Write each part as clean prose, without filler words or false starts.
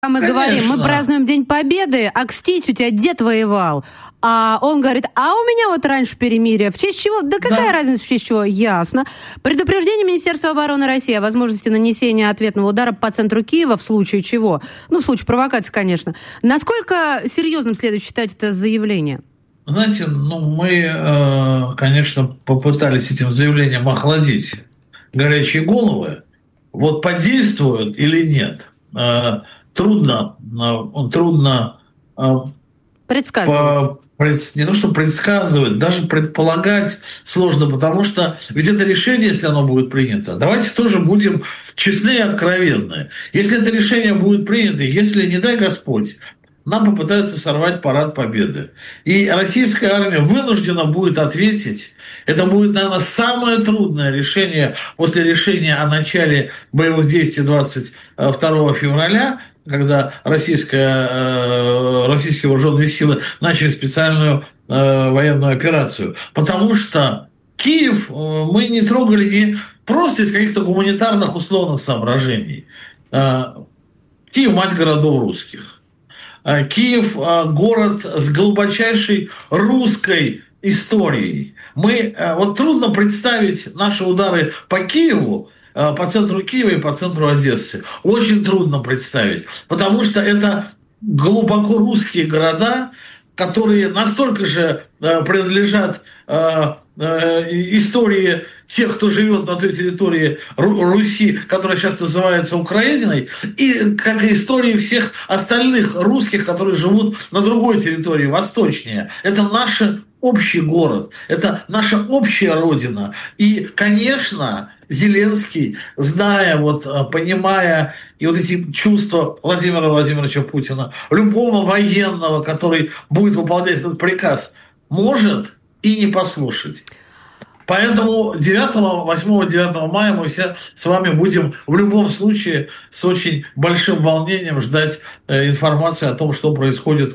Мы говорим, мы празднуем День Победы, а кстись, у тебя дед воевал. А он говорит, а у меня вот раньше перемирие. В честь чего? Да какая разница в честь чего? Ясно. Предупреждение Министерства обороны России о возможности нанесения ответного удара по центру Киева в случае чего? Ну, в случае провокации, конечно. Насколько серьезным следует считать это заявление? Знаете, мы, конечно, попытались этим заявлением охладить горячие головы. Вот подействует или нет? Трудно предсказывать. Не то, что предсказывать, даже предполагать сложно, потому что ведь это решение, если оно будет принято, давайте тоже будем честны и откровенны. Если это решение будет принято, если, не дай Господь, нам попытаются сорвать парад Победы, и российская армия вынуждена будет ответить, это будет, наверное, самое трудное решение после решения о начале боевых действий 22 февраля, когда российские вооруженные силы начали специальную военную операцию. Потому что Киев мы не трогали не просто из каких-то гуманитарных условных соображений. Киев – мать городов русских. Киев – город с глубочайшей русской историей. Вот трудно представить наши удары по Киеву, по центру Киева и по центру Одессы. Очень трудно представить, потому что это глубоко русские города, которые настолько же принадлежат истории тех, кто живет на той территории Руси, которая сейчас называется Украиной, и как и истории всех остальных русских, которые живут на другой территории, восточнее. Это наш общий город, это наша общая родина. И, конечно, Зеленский, зная, понимая и вот эти чувства Владимира Владимировича Путина, любого военного, который будет выполнять этот приказ, может и не послушать. Поэтому 8-9 мая мы все с вами будем в любом случае с очень большим волнением ждать информации о том, что происходит,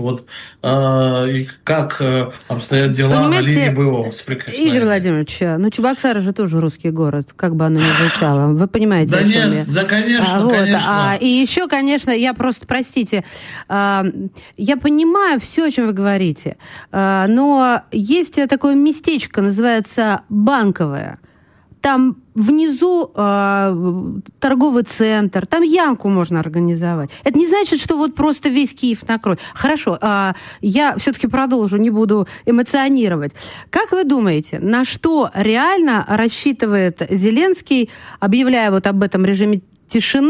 и как обстоят дела на линии боевого соприкосновения. Игорь Владимирович, Чебоксары же тоже русский город, как бы оно ни звучало. Вы понимаете, о чем я? Да, конечно, конечно. И еще, конечно, я просто, простите, я понимаю все, о чем вы говорите, но есть такое местечко, называется Банковая. Там внизу торговый центр, там ямку можно организовать. Это не значит, что просто весь Киев накроет. Хорошо, я все-таки продолжу, не буду эмоционировать. Как вы думаете, на что реально рассчитывает Зеленский, объявляя об этом режиме тишины?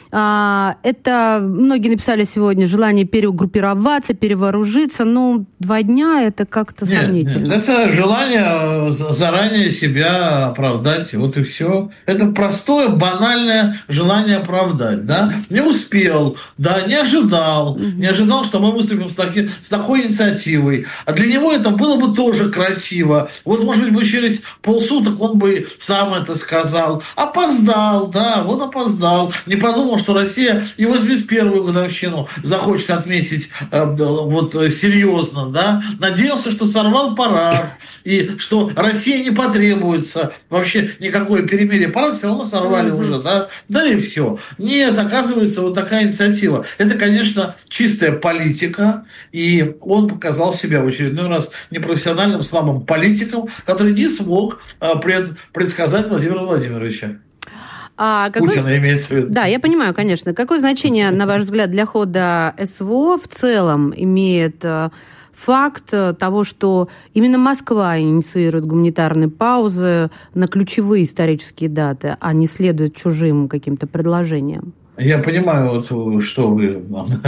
Это многие написали сегодня желание перегруппироваться, перевооружиться. 2 дня это как-то сомнительно. Нет, это желание заранее себя оправдать. Вот и все. Это простое, банальное желание оправдать. Да? Не успел, не ожидал. Не ожидал, что мы выступим с такой инициативой. А для него это было бы тоже красиво. Может быть, через полсуток он бы сам это сказал. Опоздал, опоздал. Не подумал, что Россия и 81-ю годовщину захочет отметить серьезно, Надеялся, что сорвал парад, и что России не потребуется вообще никакое перемирие. Парад все равно сорвали уже, и все. Нет, оказывается, такая инициатива. Это, конечно, чистая политика, и он показал себя в очередной раз непрофессиональным, слабым политиком, который не смог предсказать Владимира Владимировича. Путина имеется в виду. Да, я понимаю, конечно. Какое значение, на ваш взгляд, для хода СВО в целом имеет факт того, что именно Москва инициирует гуманитарные паузы на ключевые исторические даты, а не следует чужим каким-то предложениям? Я понимаю, что вы,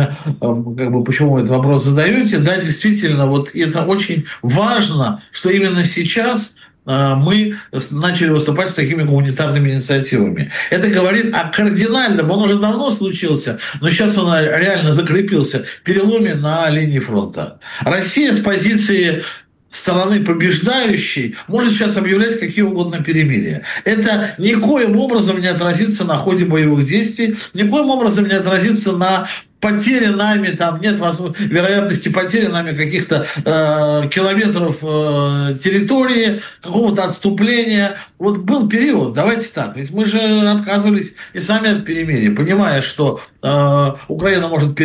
почему вы этот вопрос задаете. Да, действительно, это очень важно, что именно сейчас мы начали выступать с такими гуманитарными инициативами. Это говорит о кардинальном, он уже давно случился, но сейчас он реально закрепился, переломе на линии фронта. Россия с позиции стороны побеждающей может сейчас объявлять какие угодно перемирия. Это никоим образом не отразится на ходе боевых действий, никоим образом не отразится на потери нами, нет вероятности потери нами каких-то километров территории, какого-то отступления. Был период, давайте так, ведь мы же отказывались и сами от перемирия, понимая, что Украина может